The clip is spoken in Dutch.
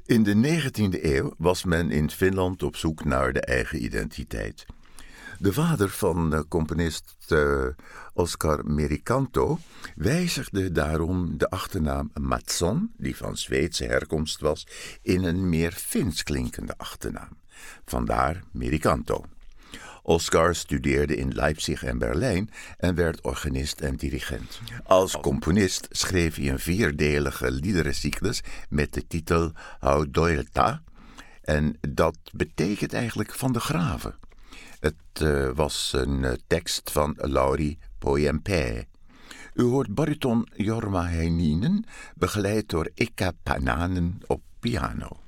In de 19e eeuw was men in Finland op zoek naar de eigen identiteit. De vader van componist Oscar Merikanto wijzigde daarom de achternaam Mattsson, die van Zweedse herkomst was, in een meer Fins klinkende achternaam. Vandaar Merikanto. Oscar studeerde in Leipzig en Berlijn en werd organist en dirigent. Als componist schreef hij een 4-delige liederencyclus met de titel Hau Doilta. En dat betekent eigenlijk van de graven. Het was een tekst van Lauri Poiempää. U hoort bariton Jorma Heininen, begeleid door Eka Pananen op piano.